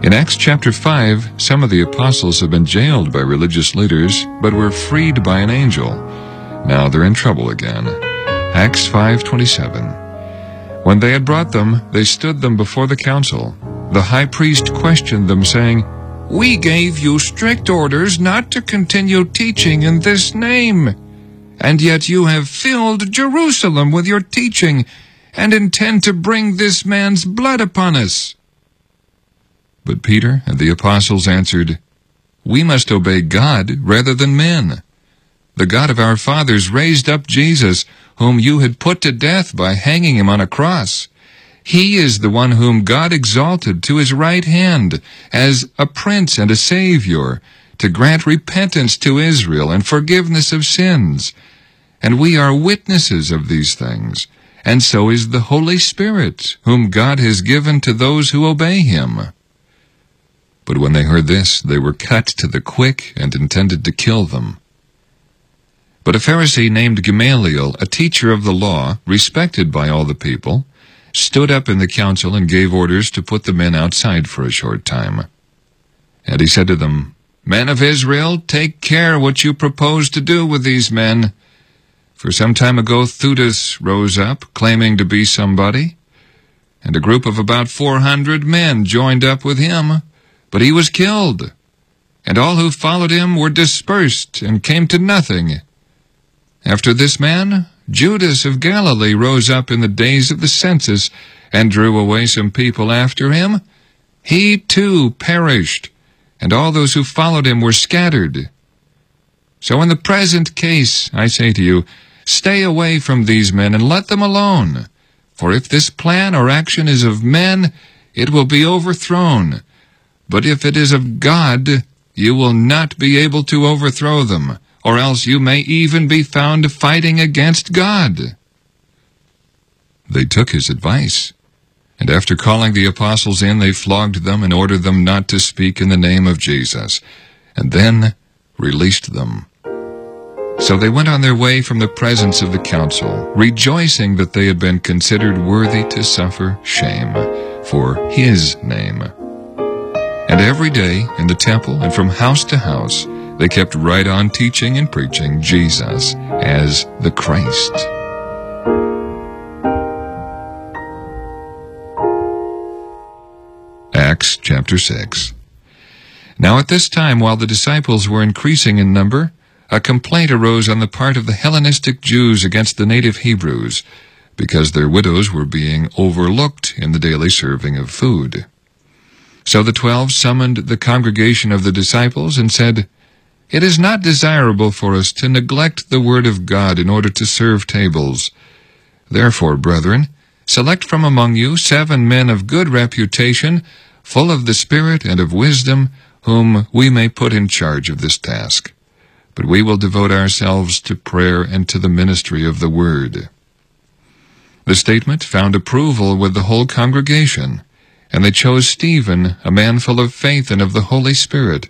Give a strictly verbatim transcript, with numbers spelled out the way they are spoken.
In Acts chapter five, some of the apostles have been jailed by religious leaders, but were freed by an angel. Now they're in trouble again. Acts five twenty-seven. When they had brought them, they stood them before the council. The high priest questioned them, saying, "We gave you strict orders not to continue teaching in this name, and yet you have filled Jerusalem with your teaching, and intend to bring this man's blood upon us." But Peter and the apostles answered, "We must obey God rather than men. The God of our fathers raised up Jesus, whom you had put to death by hanging him on a cross. He is the one whom God exalted to his right hand as a prince and a savior, to grant repentance to Israel and forgiveness of sins. And we are witnesses of these things, and so is the Holy Spirit, whom God has given to those who obey him." But when they heard this, they were cut to the quick and intended to kill them. But a Pharisee named Gamaliel, a teacher of the law, respected by all the people, stood up in the council and gave orders to put the men outside for a short time. And he said to them, "Men of Israel, take care what you propose to do with these men. For some time ago Theudas rose up, claiming to be somebody, and a group of about four hundred men joined up with him. But he was killed, and all who followed him were dispersed and came to nothing. After this man, Judas of Galilee rose up in the days of the census and drew away some people after him. He too perished, and all those who followed him were scattered. So in the present case, I say to you, stay away from these men and let them alone. For if this plan or action is of men, it will be overthrown. But if it is of God, you will not be able to overthrow them, or else you may even be found fighting against God." They took his advice, and after calling the apostles in, they flogged them and ordered them not to speak in the name of Jesus, and then released them. So they went on their way from the presence of the council, rejoicing that they had been considered worthy to suffer shame for his name. And every day in the temple and from house to house, they kept right on teaching and preaching Jesus as the Christ. Acts chapter six. Now at this time, while the disciples were increasing in number, a complaint arose on the part of the Hellenistic Jews against the native Hebrews, because their widows were being overlooked in the daily serving of food. So the twelve summoned the congregation of the disciples and said, "It is not desirable for us to neglect the word of God in order to serve tables. Therefore, brethren, select from among you seven men of good reputation, full of the Spirit and of wisdom, whom we may put in charge of this task. But we will devote ourselves to prayer and to the ministry of the word." The statement found approval with the whole congregation, and they chose Stephen, a man full of faith and of the Holy Spirit,